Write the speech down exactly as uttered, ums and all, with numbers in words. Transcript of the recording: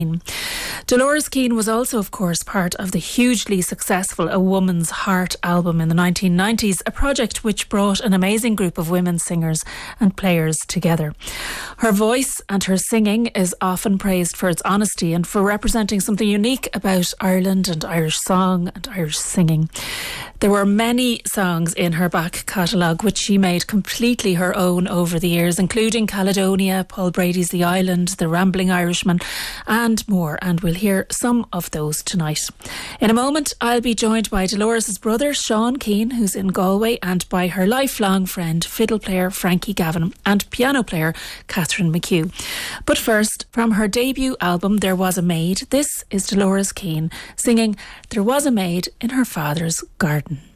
Dolores Keane was also, of course, part of the hugely successful A Woman's Heart album in the nineteen nineties, a project which brought an amazing group of women singers and players together. Her voice and her singing is often praised for its honesty and for representing something unique about Ireland and Irish song and Irish singing. There were many songs in her back catalogue which she made completely her own over the years, including Caledonia, Paul Brady's The Island, The Rambling Irishman and more, and we'll hear some of those tonight. In a moment I'll be joined by Dolores' brother Sean Keane, who's in Galway, and by her lifelong friend fiddle player Frankie Gavin and piano player Catherine McHugh. But first, from her debut album There Was a Maid, this is Dolores Keane singing There Was a Maid in Her Father's Garden.